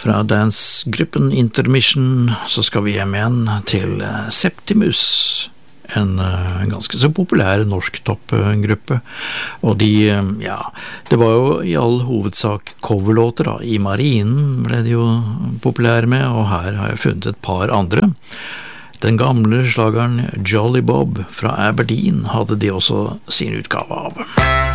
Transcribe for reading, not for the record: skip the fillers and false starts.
Fra dansgruppen Intermission så skal vi hjem igjen til Septimus, en ganske så populær norsk toppgruppe, og det var jo i all hovedsak coverlåter da. I Marinen ble de jo populære med, og her har jeg funnet et par andre. Den gamle slageren Jolly Bob fra Aberdeen hadde de også sin utgave av.